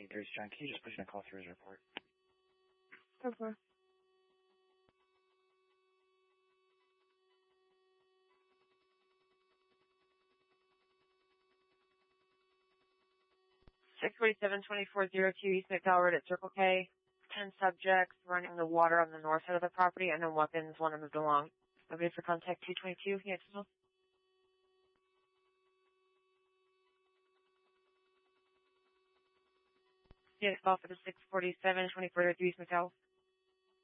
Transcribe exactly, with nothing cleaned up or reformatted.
eight thirty, John. Can you just push in a call through his report? Okay. six forty-seven twenty-four oh two East McDowell Road at Circle K. Ten subjects running in the water on the north side of the property, and then weapons. One moved along. Ready for contact two twenty-two. Yes, no. Yes, call for the six forty-seven twenty-four oh two East McDowell.